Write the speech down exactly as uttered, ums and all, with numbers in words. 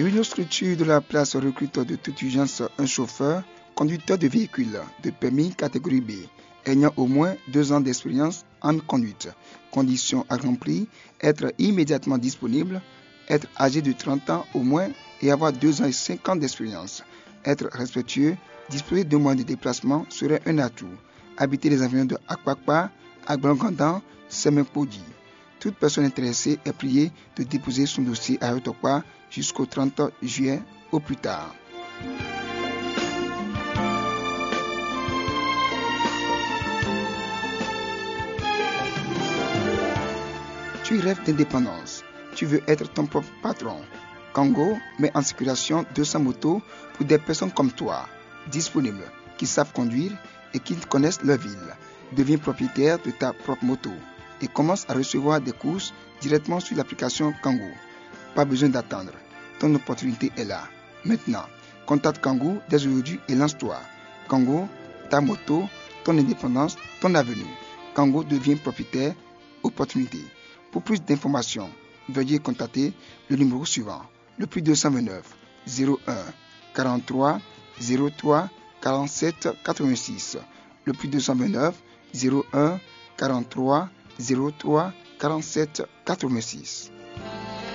Une structure de la place recrute de toute urgence un chauffeur, conducteur de véhicule de permis catégorie B, ayant au moins deux ans d'expérience en conduite. Conditions à remplir, être immédiatement disponible, être âgé de trente ans au moins et avoir deux ans et cinq ans d'expérience. Être respectueux, disposer de moyens de déplacement serait un atout. Habiter les environs de Akpakpa, Agbangandan, Semempodi. Toute personne intéressée est priée de déposer son dossier à Yotokwa jusqu'au trente juillet au plus tard. Tu rêves d'indépendance. Tu veux être ton propre patron. Kango met en circulation deux cents motos pour des personnes comme toi, disponibles, qui savent conduire et qui connaissent leur ville. Deviens propriétaire de ta propre moto et commence à recevoir des courses directement sur l'application Kango. Pas besoin d'attendre. Ton opportunité est là. Maintenant, contacte Kango dès aujourd'hui et lance-toi. Kango, ta moto, ton indépendance, ton avenir. Kango devient propriétaire. Opportunité. Pour plus d'informations, veuillez contacter le numéro suivant, le plus deux cent vingt-neuf zéro un quarante-trois zéro trois quarante-sept quatre-vingt-six, le plus deux cent vingt-neuf zéro un quarante-trois zéro trois quarante-sept quatre-vingt-six.